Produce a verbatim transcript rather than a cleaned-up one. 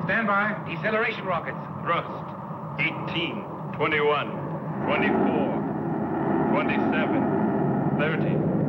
Stand by. Deceleration rockets. Thrust. eighteen, twenty-one, twenty-four, twenty-seven, thirty.